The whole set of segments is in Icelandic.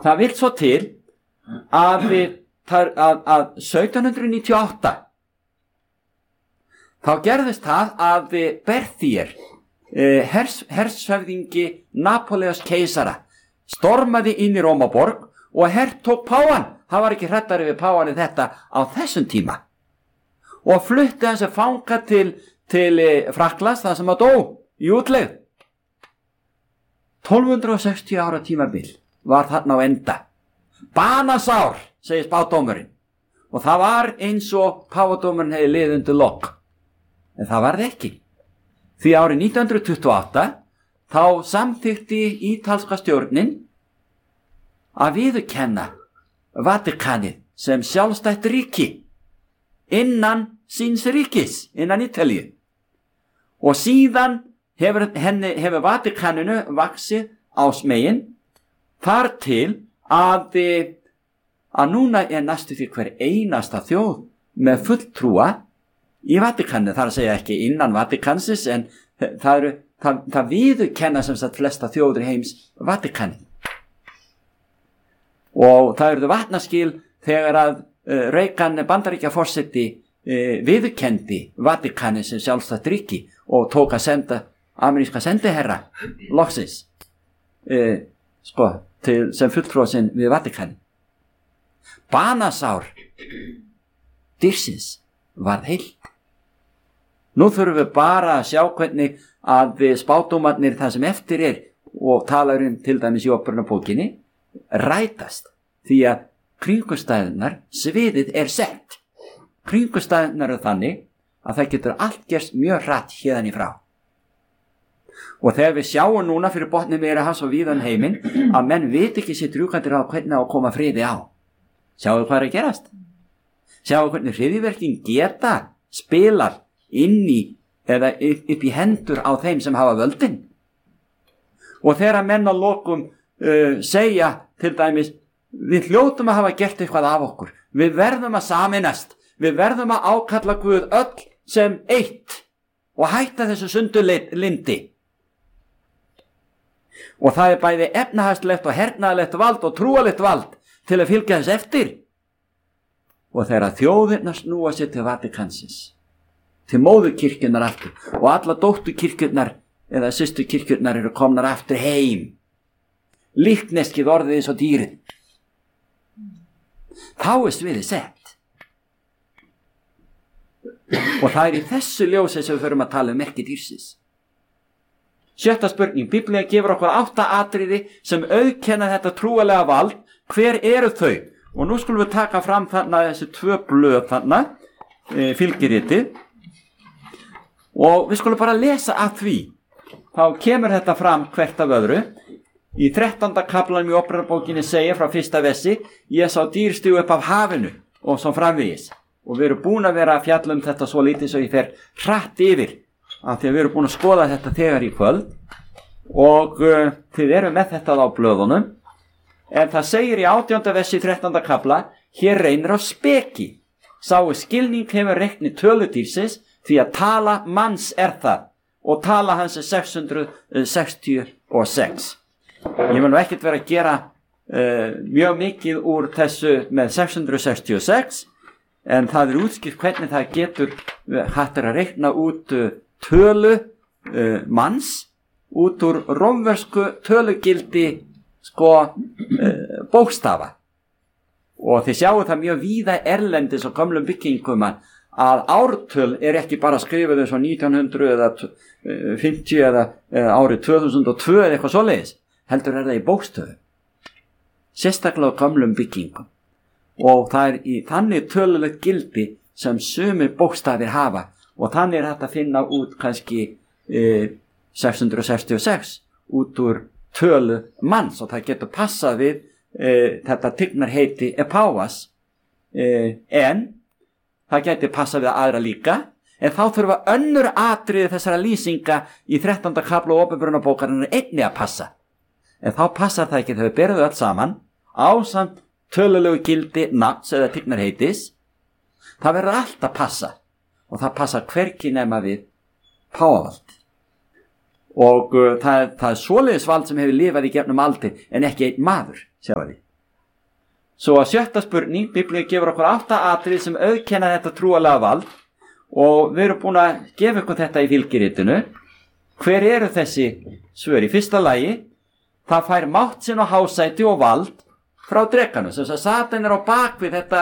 það vill svo til að 1798 þá gerðist það að Berthier, hershöfðingi Napóleons keisara, stormaði inn í Rómaborg og hertók páfann. Það var ekki hræddari við páfann en þetta á þessum tíma, og flutti hans fanga til Frakklands, það sem að dó í útlegð. 1260 ára tímabil var þarna á enda. Banasár, segir spádómurinn, og það var eins og páfadómurinn hefði liðið undir lok, en það var það ekki, því árið 1928 þá samþykkti ítalska stjórnin að viðurkenna Vatíkanið sem sjálfstætt ríki innan síns ríkis, innan Ítalíu, og síðan hefur Vatíkaninu vaxið á smegin þar til að núna næstu því hver einasta þjóð með fulltrúa í Vatíkaninu, þar að segja ekki innan Vatíkansins, en það viðurkenna sem sagt flesta þjóður heims Vatíkanið. Og það eruðu vatnaskil þegar að Reagan Bandaríkjaforseti viðurkenndi Vatíkanið sem sjálfstætt ríki og tók að senda ameríska sendiherra loksins sem fulltrúa sinn við Vatíkanið. Banasár dýrsins varð heilt. Nú þurfum við bara að sjá hvernig að spádómarnir það sem eftir og talar til dæmis í Opinberunarbókinni rætast, því að kringumstæðurnar, sviðið sett. Kringumstæðurnar þannig að það getur allt gerst mjög hratt héðan í frá. Og þegar við sjáum núna fyrir botni Miðjarðarhafs og víðan heiminn að menn veit ekki sitt rjúkandi ráð hvernig á að koma friði á. Sjáum við hvað að gerast? Sjáum við hvernig hryðjuverkin geta spilar inn í eða upp í hendur á þeim sem hafa völdin. Og þegar menn að lokum segja til dæmis, við hljótum að hafa gert eitthvað af okkur, við verðum að sameinast, við verðum að ákalla Guð öll sem eitt og hætta þessu sundurlyndi. Og það bæði efnahagslegt og hernaðarlegt vald og trúarlegt vald til að fylgja þess eftir. Og þegar þjóðirnar snúa sér til Vatíkansins, til móðurkirkjunnar aftur, og alla dótturkirkjurnar eða systurkirkjurnar eru komnar aftur heim, líkneskið orðið eins og dýrið, þá sviðið sett. Og það í þessu ljósi sem við förum að tala merki dýrsins. 7. spurning, Biblía gefur okkur 8 atriði sem auðkenna þetta trúarlega vald. Hver eru þau? Og nú skulum við taka fram þarna þessi 2 blöð þarna, fylgiritið, og við skulum bara lesa að því. Þá kemur þetta fram hvert af öðru. Í 13. kaflanum í Opinberunarbókinni segir frá 1. versi, ég sá dýr stígu upp af hafinu og svo framvegis. Og við erum búin að vera að fjalla þetta svo lítið svo ég fer hratt yfir, af því að við erum búin að skoða þetta þegar í kvöld, og þið eru með þetta á blöðunum. En það segir í 18. versi 13. kafla, hér reynir á speki. Sáu skilning hefur reikni tölu dýrsins, því að tala manns það, og tala hans 666. Ég vil nú ekkert vera að gera mjög mikið úr þessu með 666, en það útskýrt hvernig það getur hægt að reikna út tölu manns út úr rómversku tölugildi bókstafa. Og þið sjáu það mjög víða erlendis og gömlum byggingum að ártöl ekki bara skrifuð eins og 1900 eða 50 eða árið 2002 eða eitthvað svoleiðis, heldur það í bókstöðu, sérstaklega á gömlum byggingum. Og það í þannig tölulegt gildi sem sumir bókstafir hafa, og þannig hægt að finna út kannski 666 út úr tölu manns, og það getur passað við þetta tignarheiti Epáas, en það getur passað við aðra líka, en þá þurfa önnur atriði þessara lýsinga í 13. kafla Opinberunarbókarinnar einnig að passa. En þá passar það ekki, þau berðu allt saman ásamt tölulegu gildi nafns eða tignarheitis. Það verður allt að passa, og það passar hvergi nema við páfavald. Og það svoleiðis vald sem hefur lifað í gegnum aldir, en ekki einn maður, sjáu því. Svo að 7. spurning, Biblían gefur okkur 8 atriði sem auðkenna þetta trúarlega vald og við erum búin að gefa ykkur þetta í fylgiritinu. Hver eru þessi svör? Í fyrsta lagi, það fær mátt sinn og hásæti og vald frá drekanum. Þess að Satan á bakvið þetta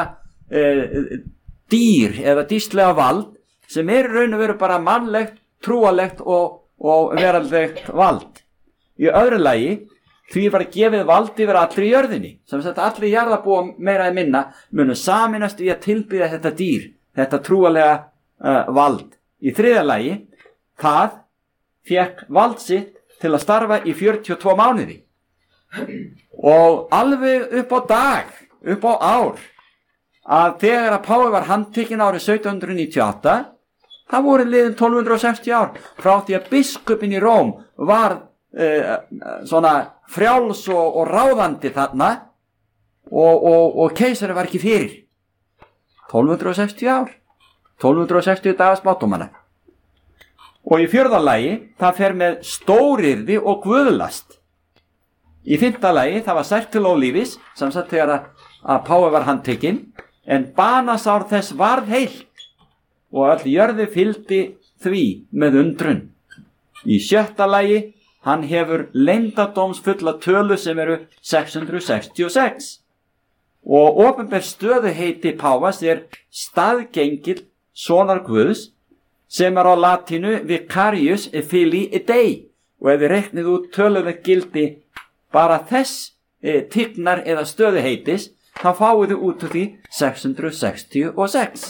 dýr eða dýrslega vald sem raun og veru bara mannlegt, trúarlegt og veraldlegt vald. Í öðru lagi, því var gefið vald yfir allri jörðinni, sem sagt allir jarðarbúa meira eða minna munu saminast í að tilbiðja þetta dýr, þetta trúarlega vald. Í þriðja lagi, það fékk vald sitt til að starfa í 42 mánuði og alveg upp á dag, upp á ár, að þegar að Páfi var handtekinn árið 1798, það voru liðin 1260 ár frá því að biskupinn í Róm var svona frjáls og ráðandi þarna og keisari var ekki fyrir. 1260 ár, 1260 dagar spádómanna. Og í 4. lagi, það fer með stóryrði og guðlast. Í 5. lagi, það var sært til ólífis, sem sagt þegar að Páfi var handtekinn, en banasár þess varð heilt og öll jörði fylgdi því með undrun. Í 6. lagi, hann hefur leyndardómsfulla tölu sem eru 666 og opinber stöðuheiti Páfas staðgengill sonar Guðs sem á latínu vicarius filii Dei og ef við reiknið út tölulegt gildi bara þess tignar eða stöðuheitis þá fáið þið út úr því 666.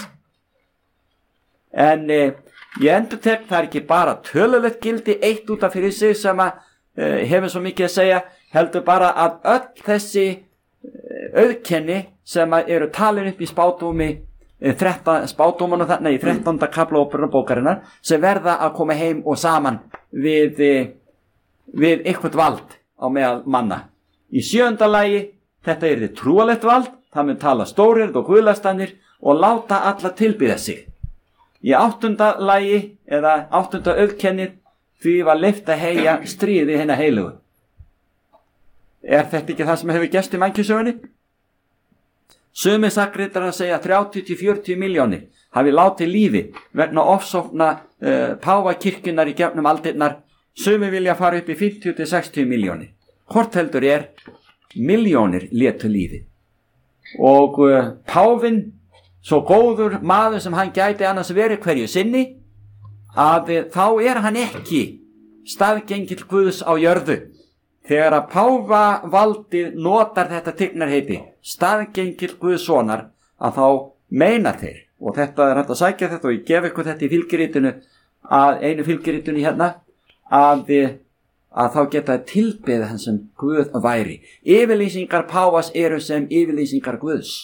En ég endurtek, það ekki bara tölulegt gildi eitt út af fyrir sig sem að hefur svo mikið að segja, heldur bara að öll þessi auðkenni sem eru talin upp í spádómi 13 spádómana þarna í 13. kafla óperubókarinnar sem verða að koma heim og saman við eitthvað vald á meðal manna. Í 7. lagi, þetta yrði trúarlegt vald, það mun tala stóryrð og guðlastanir og láta alla tilbiðja sig. Í 8. lagi, eða 8. auðkennið, því var leyft að heyja stríði hinna heilugu. Þetta ekki það sem hefur gerst í mannkynssögunni? Sumir sakritar að segja 30-40 milljónir hafi látið lífi vegna ofsókna páfakirkjunnar í gegnum aldirnar. Sumir vilja fara upp í 50-60 milljónir. Hvort heldur milljónir létu lífi. Og páfinn, svo góður maður sem hann gæti annars verið hverju sinni, að þá hann ekki staðgengill Guðs á jörðu. Þegar að páfavaldið notar þetta tignarheiti, staðgengill Guðs sonar, að þá meina þeir, og þetta hægt að sækja þetta og ég gef ykkur þetta í fylgiritinu, einu fylgiritinu hérna, að þá geta tilbeðið hans sem Guð væri. Yfirlýsingar páfas eru sem yfirlýsingar Guðs.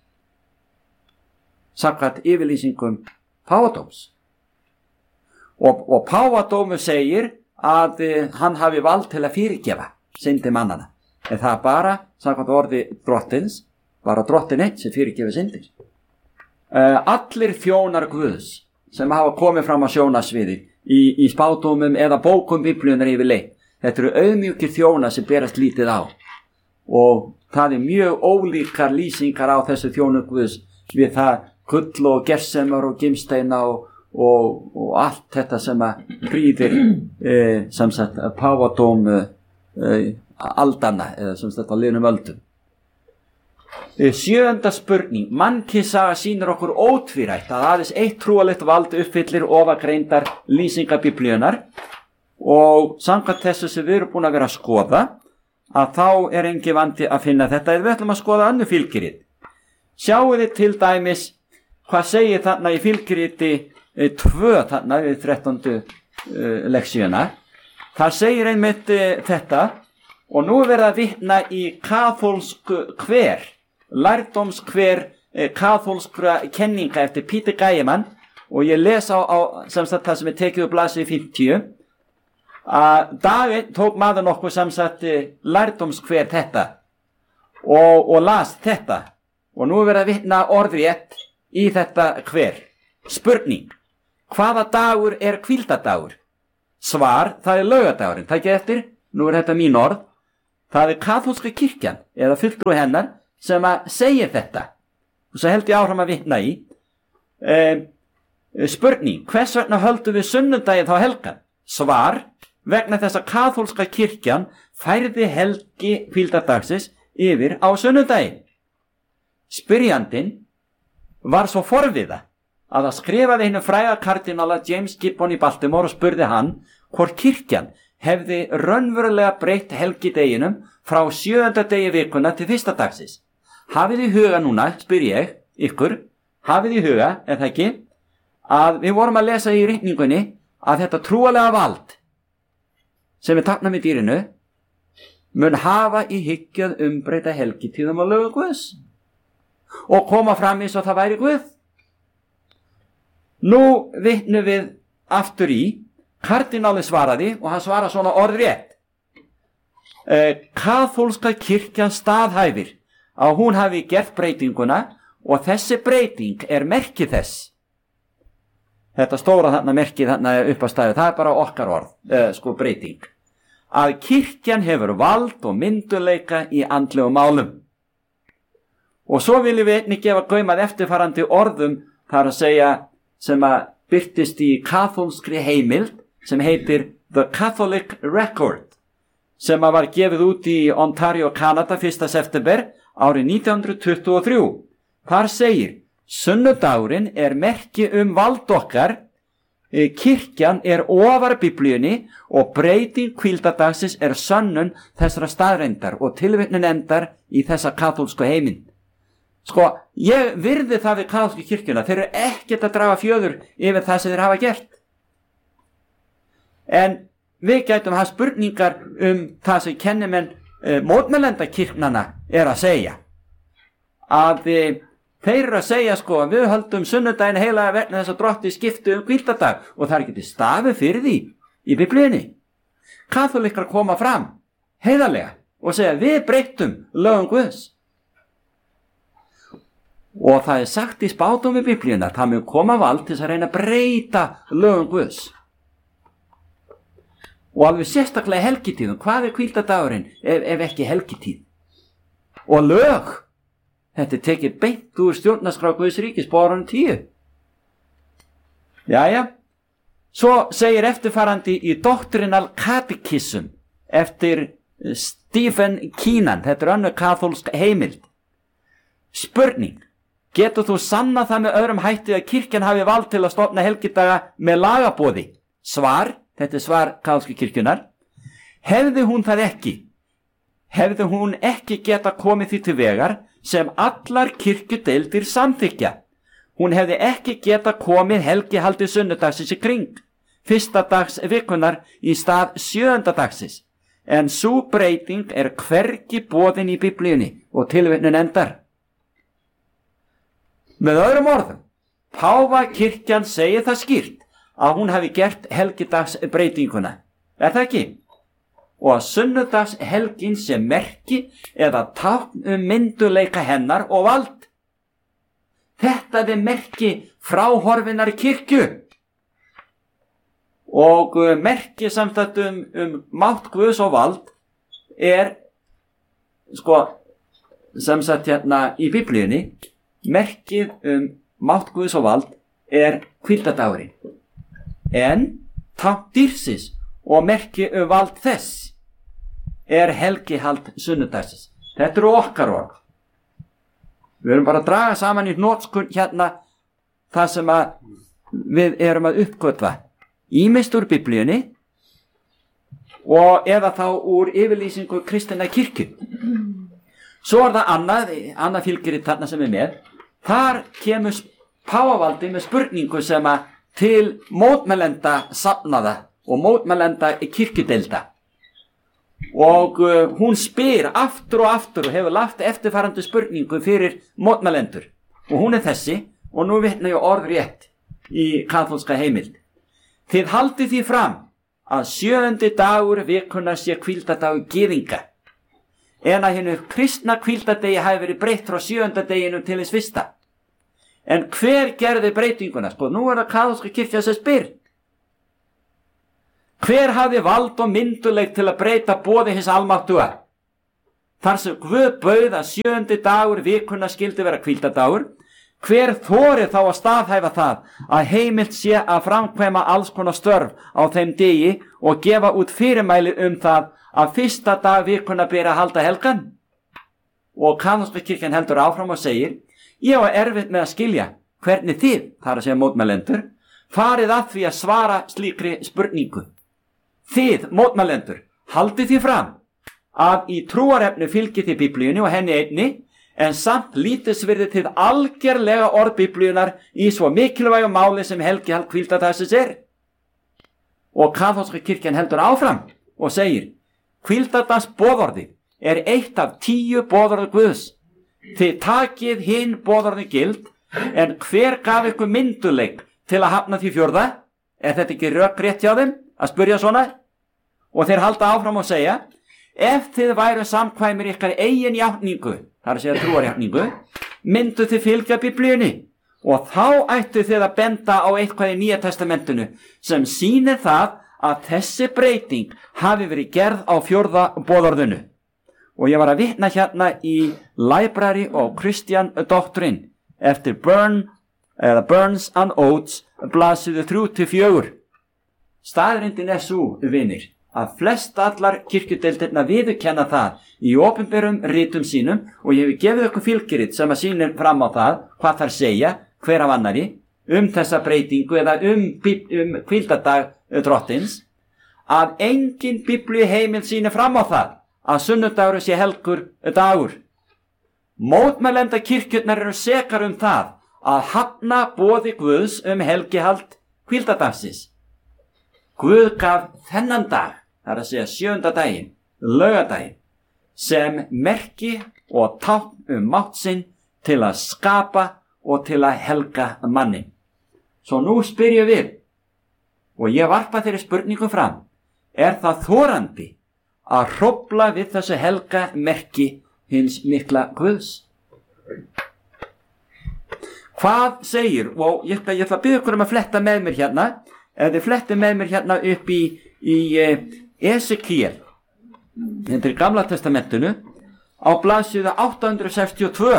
Samkvæmt yfirlýsingum páfadóms. Og páfadómur segir að hann hafi vald til að fyrirgefa syndi mannana. En það bara, samkvæmt orði drottins, bara drottin einn sem fyrirgefa syndir. Allir þjónar Guðs sem hafa komið fram á sjónasviði í spádómum eða bókum Biblíunar yfirleitt. Þetta eru auðmjúkir þjónar sem berast lítið á. Og það mjög ólíkar lýsingar á þessu þjónu Guðs við það gull og gersemar og gimsteina og allt þetta sem að prýðir sem sagt páfadóm aldana eða sem sagt á liðnum öldum. 7. spurning. Mannkynsaga sýnir okkur ótvírætt að aðeins eitt trúarlegt vald uppfyllir ofangreindar lýsingar Biblíunar og samkvæmt þessu sem við erum búin að vera að skoða að þá engin vandi að finna þetta eða við ætlum að skoða önnur fylgirit. Sjáu þið til dæmis hvað segir þarna í fylgiriti 2 þarna við 13. leksíuna. Það segir einmitt þetta og nú verða að vitna í kaþólsk lærdómskver kaþólskra kenninga eftir Peter Gæemann og ég les á sem sagt það sem tekið upp blaðsíðu 50 að Davíð tók maður nokkuð sem sagt lærdómskver þetta og las þetta og nú verða að vitna orðrétt í þetta hver. Spurning. Hvaða dagur hvíldadagur? Svar, það laugardagurinn. Takk eftir, nú þetta mín orð. Það kaþólska kirkjan eða fulltrúi hennar sem að segir þetta. Og svo held ég áfram að vitna í. Spurning, hvers vegna höldum við sunnudaginn þá helgan? Svar, vegna þess að kaþólska kirkjan færði helgi hvíldardagsins yfir á sunnudaginn. Spyrjandinn var svo forviða að það skrifaði hinu fræga kardinala James Gibbon í Baltimore og spurði hann hvort kirkjan hefði raunverulega breytt helgideginum frá 7. degi vikuna til 1. dagsins. Hafið í huga núna, spyr ég ykkur, hafið í huga, er það ekki, að við vorum að lesa í ritningunni að þetta trúalega vald sem við táknum í dýrinu mun hafa í hyggju að umbreyta helgitíðum og lögum Guðs og koma fram eins og það væri Guð. Nú vitnum við aftur í, kardinálinn svaraði og hann svara svona orðrétt. Kaþólska kirkjan staðhæfir að hún hafi gert breytinguna og þessi breyting merki þess. Þetta stóra þarna merkið þarna upp að stæðu, það bara okkar orð, breyting. Að kirkjan hefur vald og myndugleika í andlegum málum. Og svo viljum við einnig gefa gaum að eftirfarandi orðum, þar að segja, sem að birtist í kaþólskri heimild, sem heitir The Catholic Record, sem að var gefið út í Ontario, Kanada, 1. september árið 1923. Þar segir, sunnudagurinn merki vald okkar, kirkjan ofar Biblíunni og breyting hvíldardagsins sönnun þessara staðreyndar og tilvitnun endar í þessa kaþólsku heimild. Ég virði það við kaþólsku kirkjuna, þeir eru ekkert að draga fjöður yfir það sem þeir hafa gert. En við gætum hafa spurningar það sem kennimenn mótmælenda kirknanna að segja. Að þeir eru að segja við höldum sunnudaginn heila vegna þess að drottni skipti hvíldardag og það ekki stafi fyrir því í Biblíunni. Kaþólikkar koma fram heiðarlega og segja við breyttum lögum Guðs. Og það sagt í spádómi Biblíunnar, það mun koma vald til að reyna að breyta lögum Guðs. Og alveg sérstaklega helgitíðum, hvað hvíldardagurinn ef ekki helgitíð? Og lög, þetta tekið beint úr stjórnarskrá Guðs ríkis på árunum 10. Jæja, svo segir eftirfarandi í Doctrinal Catechism eftir Stephen Keenan, þetta önnur kaþólsk heimild. Spurning, getur þú sannað það með öðrum hætti að kirkjan hafi vald til að stofna helgidaga með lagaboði? Svar, þetta svar kaþólsku kirkjunar. Hefði hún það ekki? Hefði hún ekki geta komið því til vegar sem allar kirkjudeildir samþykkja? Hún hefði ekki geta komið helgihaldi sunnudagsins í kring, 1. dags vikunar í stað 7. dagsins. En sú breyting hvergi boðin í Biblíunni og tilvitnun endar. Með öðrum orðum, Páfakirkjan segir það skýrt að hún hafi gert helgidagsbreytinguna. Það ekki? Og að sunnudagshelgin sé merki eða tákn myndugleika hennar og vald. Þetta merki fráhorfinnar kirkju og merki samstætt mátt Guðs og vald samsagt hérna í Biblíunni. Merkið mátt Guðs og vald hvíldardagurinn. En tákn dýrsins og merkið vald þess helgihald sunnudagsins. Þetta eru okkar orð. Við erum bara að draga saman í hnotskurn hérna það sem við erum að uppgötva. Ýmist úr Biblíunni og eða þá úr yfirlýsingu kristinnar kirkju. Svo það annað fylgir þarna sem með. Þar kemur páfavaldi með spurningu sem til mótmælenda safnaða og mótmælenda kirkjudeilda. Og hún spyr aftur og aftur og hefur lagt eftirfarandi spurningu fyrir mótmælendur. Og hún þessi, og nú vitna ég orðrétt í kaþólska heimild. Þið haldið því fram að 7. dagur vikunar sé hvíldardagur gyðinga, en að hinu kristna hvíldardegi hafi verið breytt frá 7. deginu til hins 1. En hver gerði breytinguna? Nú það kaþólska kirkja sem spyr. Hver hafði vald og mynduleik til að breyta boði hins almáttuga? þar sem Guð bauð að 7. dagur vikunnar skyldi vera hvíldardagur, hver þorir þá að staðhæfa það að heimilt sé að framkvæma alls konar störf á þeim degi og gefa út fyrirmæli það að 1. dag vikunnar beri að halda helgan? Og kaþólska kirkjan heldur áfram og segir: ég var erfitt með að skilja hvernig þið, þar að segja mótmælendur, farið að því að svara slíkri spurningu. Þið, mótmælendur, haldið því fram að í trúarefni fylgið þið Biblíunni og henni einni, en samt lítilsvirði til algerlega orð Biblíunnar í svo mikilvægu máli sem helgihald hvíldardagsins er. Og kaþólska kirkjan heldur áfram og segir: hvíldardags boðorði er eitt af 10 boðorði Guðs. Þið takið hinn boðorði gild, en hver gaf ykkur mynduleik til að hafna því 4.? Er þetta ekki rökrétt hjá þeim að spyrja svona? Og þeir halda áfram og segja: ef þið væru samkvæmir ykkar eigin játningu, það er að segja trúarjátningu, myndu þið fylgja Biblíunni, og þá ættu þið að benda á eitthvað í Nýja testamentinu sem sýnir það að þessi breyting hafi verið gerð á 4. boðorðinu. Og ég var að vitna hérna í Library of Christian Doctrine eftir Burns and Oates, blaðsíðu 3-4. Staðreyndin er sú, vinir, að flest allar kirkjudeildirnar viðurkenna það í opinberum ritum sínum, og ég hef gefið ykkur fylgirit sem að sýnir fram á það hvað þær segja hver af annarri þessa breytingu eða hvíldardag drottins, að engin Biblíu heimild sýnir fram á það að sunnudagur sé helgur dagur. Mótmælenda kirkjurnar eru sekar það að hafna boði Guðs helgihald hvíldardagsins. Guð gaf þennan dag, það er að segja 7. daginn, laugardaginn, sem merki og tákn mátt sinn til að skapa og til að helga mannin. Svo nú spyrjum við, og ég varpa þeirri spurningu fram: er það þorandi að hrófla við þessu helga merki hins mikla Guðs? Hvað segir, og ég ætla að biðja ykkur að fletta með mér hérna, ef þið flettið með mér hérna upp í Esekiel, þetta er Gamla testamentinu, á blaðsíðu 862,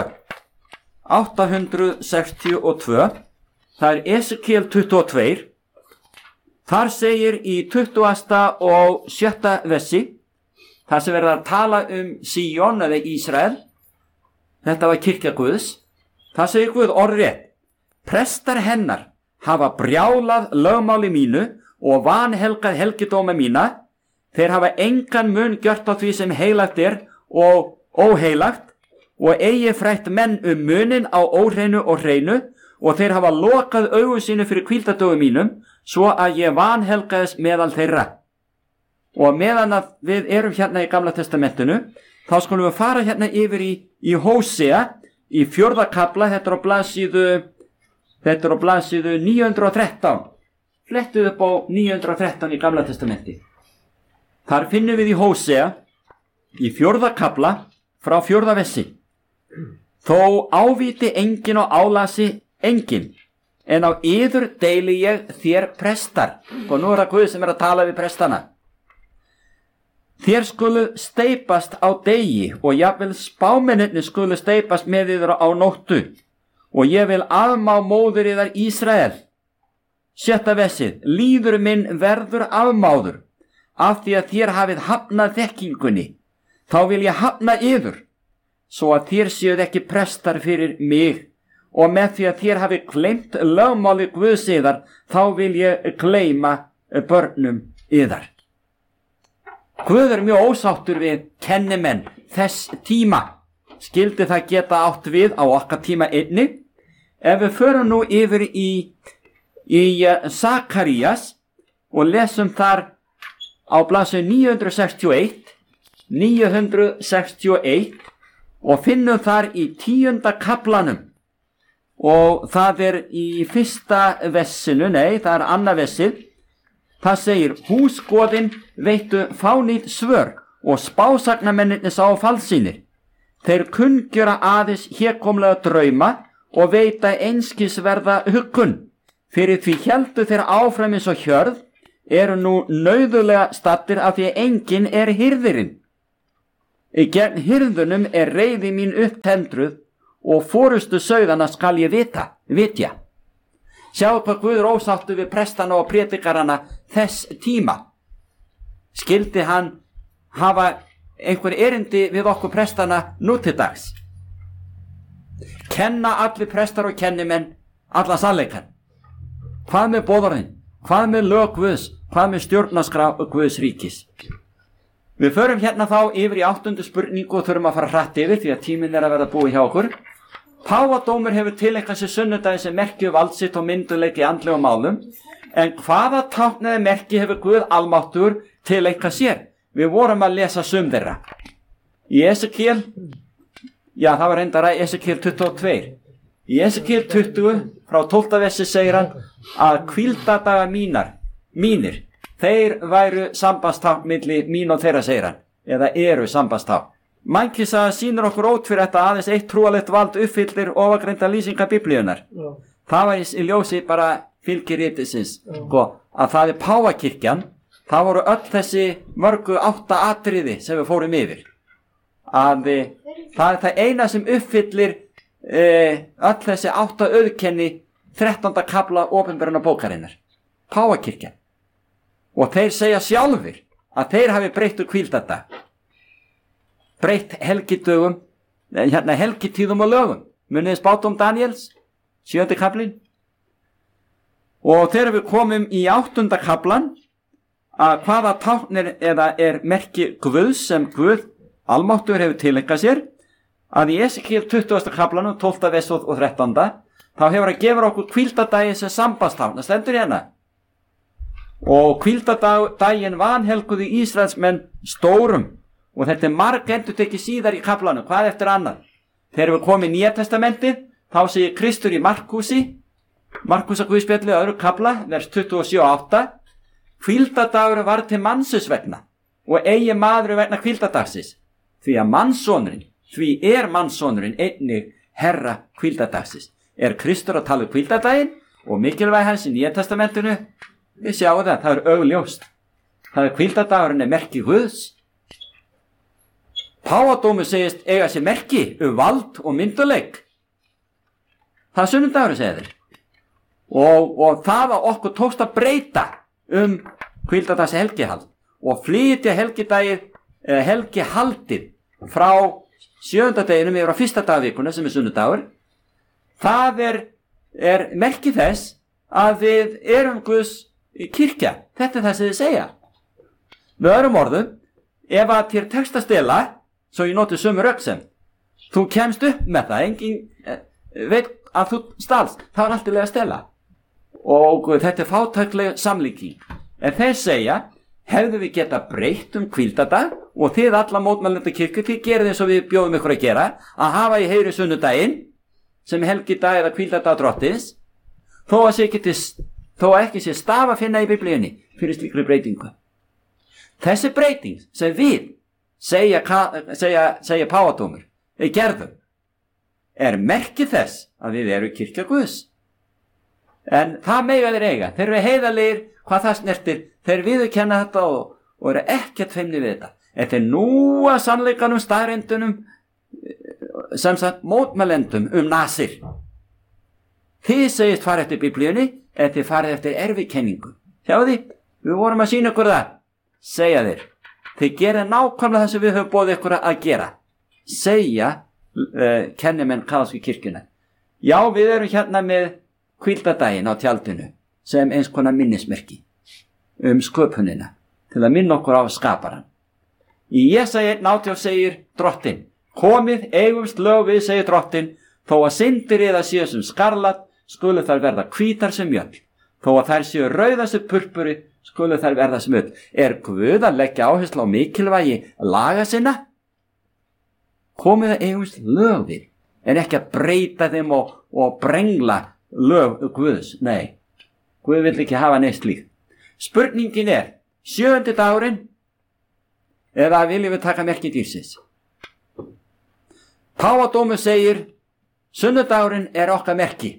það er Esekiel 22, þar segir í 20. og 7. versi, þar sem verður að tala Síón eða Ísrael, þetta var kirkja Guðs, það segir Guð orðrétt: prestar hennar hafa brjálað lögmáli mínu og vanhelgað helgidóma mína, þeir hafa engan mun gjört á því sem heilagt er og óheilagt, og eigi frætt menn munin á óhreinu og hreinu, og þeir hafa lokað augu sínu fyrir hvíldardögum mínum, svo að ég vanhelgaðist meðal þeirra. Og meðan að við erum hérna í Gamla testamentinu, þá skulum við fara hérna yfir í Hósea, í 4. kafla, þetta er á blaðsíðu 913. Flettuð upp á 913 í Gamla testamenti. Þar finnum við í Hósea, í 4. kafla, frá 4. versi: þó ávíti engin og álasi engin, en á yður deili ég þér prestar. Og nú er það Guð sem er að tala við prestana. Þér skulu steipast á degi, og jafnvel spámennirnir skulu steipast með yður á nóttu, og ég vil afmá móður yðar Ísrael. 7. versið: líður minn verður afmáður, af því að þér hafið hafnað þekkingunni, þá vil ég hafna yður, svo að þér séuð ekki prestar fyrir mig, og með því að þér hafið gleymt lögmáli Guðs yðar, þá vil ég gleyma börnum yðar. Guð er mjög ósáttur við kennimenn þess tíma. Skildi það geta átt við á okkar tíma einnig? Ef við förum nú yfir í Sakarías og lesum þar á blaðsíðu 961 og finnum þar í 10. kaflanum, og það er í 1. versinu, nei, það er 2. versið. Það segir: húsgoðin veittu fánýt svör og spásagnamennirnir sáu falsýnir. Þeir kunngjöra aðeins hégómlega drauma og veita einskisverða huggun. Fyrir því héldu þeir áfram eins og hjörð, eru nú nauðulega stattir af því að enginn er hirðirinn. Gegn hirðunum reiði mín upptendruð og forustu sauðana skal ég vitja. Sjáu hvað Guð ósáttu við prestana og predikarana þess tíma. Skyldi hann hafa einhver erindi við okkur prestana nú til dags? Kenna allir prestar og kennimenn allan sannleikann? Hvað með boðorðin? Hvað með lög Guðs? Hvað með stjórnarskrá Guðs ríkis? Við förum hérna þá yfir í 8. spurningu og þurfum að fara hratt yfir því að tíminn að verða búið hjá okkur. Páfadómur hefur tileinkað sér sunnudaginn sem merki vald sitt og myndugleik í andlegum málum, en hvaða tákn eða merki hefur Guð almáttugur tileinkað sér? Við vorum að lesa sum þeirra. Í Esekiel, það var reyndar að Esekiel 22. Í Esekiel 20 frá 12. versi segir hann að hvíldadaga mínir, þeir væru sambandstákn milli mín og þeirra, segir hann, eða eru sambandstákn. Mænkissaga sýnir okkur ótfyrir þetta aðeins eitt trúalegt vald uppfyllir ofangreinda lýsingar Biblíunnar. Það var í ljósi bara fylgiritisins, að það er páfakirkjan. Það voru öll þessi mörgu 8 atriði sem við fórum yfir. Það er það eina sem uppfyllir öll þessi 8 auðkenni 13. kafla opinberana bókarinnar. Páfakirkjan. Og þeir segja sjálfur að þeir hafi breytt úr hvíldardag. Breytt helgidögum, helgitíðum og lögum. Muniði spádóm Daniels, 7. kaflin. Og þegar við komum í 8. kaflan, að hvaða táknir eða merki Guðs sem Guð almáttugur hefur tileinkað sér, að í Esekiel 20. kaflanum, 12. vers og 13. þá hefur að gefa okkur hvíldardaginn sem sambandstákn. Það stendur hérna. Og hvíldardaginn vanhelguðu Ísraelsmenn stórum, og þetta margendurtekið síðar í kaflanum, hvað eftir annað. Þegar við komum í Nýja testamentið, þá segir Kristur í Markúsa Guðspjallið öðru kafla, vers 27 og 8, hvíldardagur var til mannsins vegna og eigi maður vegna hvíldardagsins, því er mannssonurinn einnig herra hvíldardagsins. Er Kristur að tala um hvíldardaginn og mikilvægi hans í Nýja testamentinu? Við sjáum það er augljóst. Það hvíldardagurinn merki Guðs. Páfadómur segist eiga sér merki vald og mynduleik. Það sunnudagurinn segir þeir. Og það að okkur tókst að breyta hvíldardags helgihald og flytja helgihaldið frá 7. deginum yfir á 1. dagvikuna sem er sunnudagur. Það er merki þess að við erum Guðs kirkja. Þetta er það sem þið segja. Með öðrum orðum, ef að þér tekst að stela, svo ég noti sömu röksem, þú kemst upp með það, engin veit að þú stalst, það var alltaf að stela. Og þetta er fátækleg samlíking. En þeir segja, hefðu við geta breytt hvíldardag og þið alla mótmælenda kirkju, þið gerið eins og við bjóðum ykkur að gera, að hafa í heiðri sunnudaginn sem helgidag eða hvíldardag drottins, þó að ekki sé staf að finna í Biblíunni fyrir slíkri breytingu. Þessi breyting sem við segja Páfadómur gerðum merki þess að við erum kirkja Guðs. En það mega þeir eiga. Þeir eru heiðarlegir hvað það snertir. Þeir viðurkenna þetta og eru ekkert feimnir við þetta. En þeir núa sannleikanum, staðreyndunum, sem sagt mótmælendum nasir. Þið segist fara eftir Biblíunni en þið farið eftir erfikenningu. Sjáðu því, við vorum að sýna ykkur það. Segja þeir. Þið gera nákvæmlega það sem við höfum boðið ykkur að gera. Segja kennimenn kaþólsku kirkjunnar. Já, við erum hérna með hvíldardaginn á tjaldinu sem eins konar minnismerki sköpunina til að minna okkur á skaparan. Í Jesaja 1:18 segir Drottinn: komið, eigumst lög við, segir Drottinn, þó að syndir yðar séu sem skarlat, skulu þær verða hvítar sem mjöll, þó að þær séu rauðar sem purpuri, skulu þær verða sem ull. Er Guð að leggja áherslu á mikilvægi laga sinna? Komið að eigumst lög við, en ekki að breyta þeim og brengla lög Guðs. Nei, Guð vill ekki hafa neitt slíkt. Spurningin er, 7. dagurinn eða viljum við taka merki dýrsins? Páfadómur segir, sunnudagurinn er okkar merki.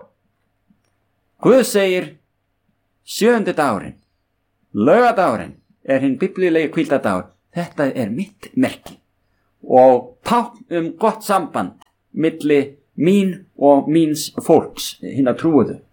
Guð segir, 7. dagurinn, laugadagurinn er hinn biblíulegi hvíldardagur. Þetta er mitt merki. og tákn gott samband milli mín og míns fólks, hinna trúuðu.